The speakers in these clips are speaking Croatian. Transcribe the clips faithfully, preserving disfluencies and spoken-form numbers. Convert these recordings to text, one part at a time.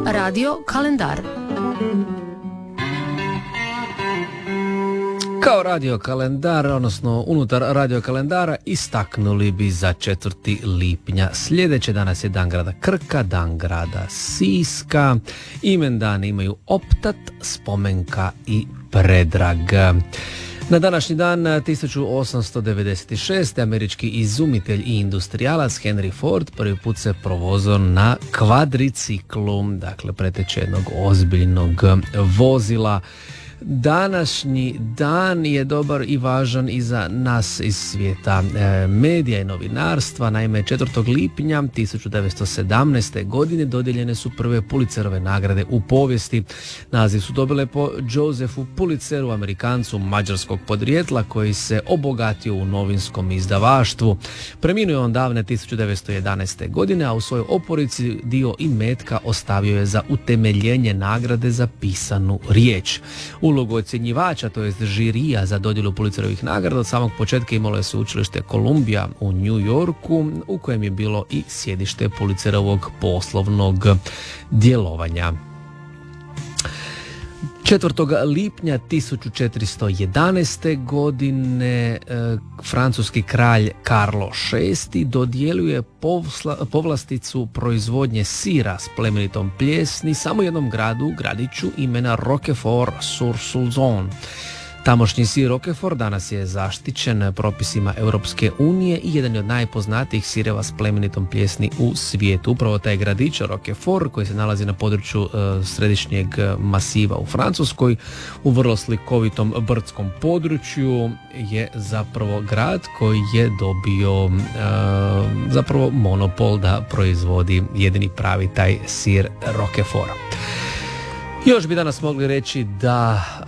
Radio kalendar. Kao radio kalendar, odnosno unutar radio kalendara, istaknuli bi za četvrti lipnja sljedeće. Danas je dan grada Krka, dan grada Siska, imendane imaju Optat, Spomenka i Predrag. Na današnji dan tisuću osamsto devedeset šeste. američki izumitelj i industrijalac Henry Ford prvi put se provozao na kvadriciklu, dakle preteče jednog ozbiljnog vozila. Današnji dan je dobar i važan i za nas iz svijeta e, medija i novinarstva. Naime, četvrtog lipnja tisuću devetsto sedamnaeste. godine dodijeljene su prve Pulitzerove nagrade u povijesti. Naziv su dobile po Josephu Pulitzeru, Amerikancu mađarskog podrijetla koji se obogatio u novinskom izdavaštvu. Preminuo je on davne tisuću devetsto jedanaeste. godine, a u svojoj oporici dio imetka ostavio je za utemeljenje nagrade za pisanu riječ. Ulogu ocjenjivača, to jest žirija za dodjelu Pulitzerovih nagrada od samog početka imalo je sveučilište Columbia u New Yorku, u kojem je bilo i sjedište Pulitzerovog poslovnog djelovanja. četvrtog lipnja tisuću četiristo jedanaeste. godine e, francuski kralj Karlo šesti. dodjeljuje povsla, povlasticu proizvodnje sira s plemenitom pljesni samo jednom gradu, gradiću imena Roquefort-sur-Soulzon. Tamošnji sir Roquefort danas je zaštićen propisima Europske unije i jedan je od najpoznatijih sireva s plemenitom pljesni u svijetu. Upravo taj gradić Roquefort, koji se nalazi na području uh, središnjeg masiva u Francuskoj, u vrlo slikovitom brdskom području, je zapravo grad koji je dobio uh, zapravo monopol da proizvodi jedini pravi taj sir Roquefort. Još bi danas mogli reći da uh,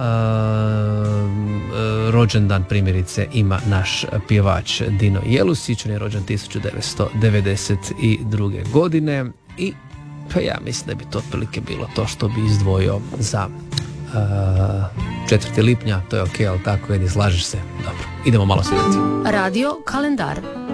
uh, rođendan primjerice ima naš pjevač Dino Jelusić. On je rođen tisuću devetsto devedeset druge. godine i pa ja mislim da bi to otprilike bilo to što bi izdvojio za uh, četvrti lipnja. To je ok, ali tako, Edi, slažeš se? Dobro, idemo malo svidjeti. Radio kalendar.